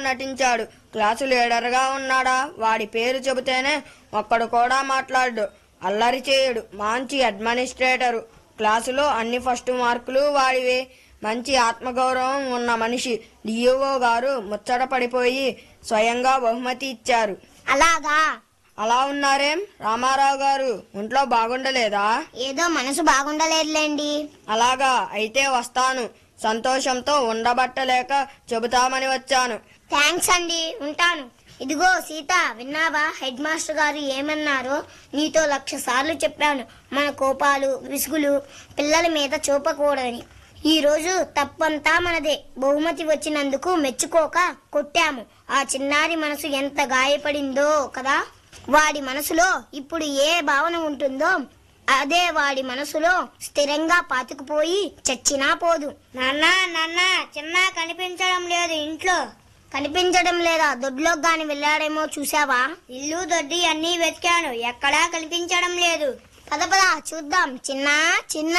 నటించాడు. క్లాసు లీడర్గా ఉన్నాడా? వాడి పేరు చెబితేనే ఒక్కడు కూడా మాట్లాడు. అల్లరి చేయడు. మంచి అడ్మినిస్ట్రేటరు. క్లాసులో అన్ని ఫస్ట్ మార్కులు వాడివే. మంచి ఆత్మగౌరవం ఉన్న మనిషి. డిఓ గారు ముచ్చట పడిపోయి స్వయంగా బహుమతి ఇచ్చారు. అలాగా? అలా ఉన్నారేం రామారావు గారు? ఒంట్లో బాగుండలేదా? ఏదో మనసు బాగుండలేదులేండి. అలాగా? అయితే వస్తాను. సంతోషంతో ఉండబట్టలేక చెబుతామని వచ్చాను. థ్యాంక్స్ అండి, ఉంటాను. ఇదిగో సీత, విన్నావా హెడ్ మాస్టర్ గారు ఏమన్నారో? నీతో 1,00,000 సార్లు చెప్పాను, మన కోపాలు విసుగులు పిల్లల మీద చూపకూడదని. ఈ రోజు తప్పంతా మనదే. బహుమతి వచ్చినందుకు మెచ్చుకోక కొట్టాము. ఆ చిన్నారి మనసు ఎంత గాయపడిందో కదా. వాడి మనసులో ఇప్పుడు ఏ భావన ఉంటుందో అదే వాడి మనసులో స్థిరంగా పాతుకుపోయి చచ్చినా పోదు. నాన్న చిన్న కనిపించడం లేదు ఇంట్లో. కనిపించడం లేదా? దొడ్లోకి గాని వెళ్ళాడేమో చూసావా? ఇల్లు దొడ్డి అన్నీ వెతికాను, ఎక్కడా కనిపించడం లేదు. పద చూద్దాం. చిన్న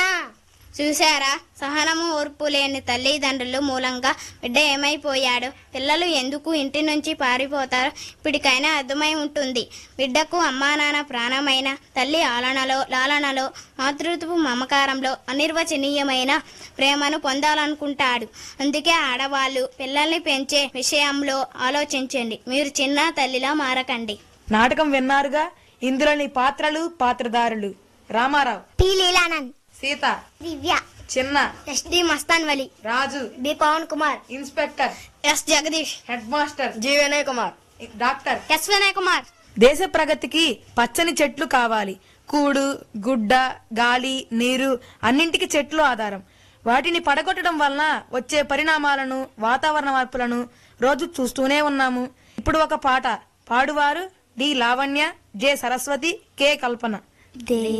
చూశారా, సహనము ఓర్పు లేని తల్లిదండ్రులు మూలంగా బిడ్డ ఏమైపోయాడు. పిల్లలు ఎందుకు ఇంటి నుంచి పారిపోతారో ఇప్పటికైనా అర్థమై ఉంటుంది. బిడ్డకు అమ్మా నాన్న ప్రాణమైన తల్లి లాలనలో మాతృత్వ మమకారంలో అనిర్వచనీయమైన ప్రేమను పొందాలనుకుంటాడు. అందుకే ఆడవాళ్ళు పిల్లల్ని పెంచే విషయంలో ఆలోచించండి. మీరు చిన్న తల్లిలా మారకండి. నాటకం విన్నారుగా. ఇందులోని పాత్రలు పాత్రధారులు: రామారావు, పి లీలానంద్, సీత, దివ్య, చిన్న, ఎస్డి మస్తాన్ వలి, రాజు, B Pawan Kumar, inspector, yes Jagadish, head master, G Vinay Kumar, doctor, yes Vinay Kumar. దేశ ప్రగతికి పచ్చని చెట్లు కావాలి. కూడు, గుడ్డ, గాలి, నీరు అన్నింటికి చెట్లు ఆధారం. వాటిని పడగొట్టడం వలన వచ్చే పరిణామాలను, వాతావరణ మార్పులను రోజు చూస్తూనే ఉన్నాము. ఇప్పుడు ఒక పాట పాడువారు D Lavanya, J Saraswati, K కల్పన.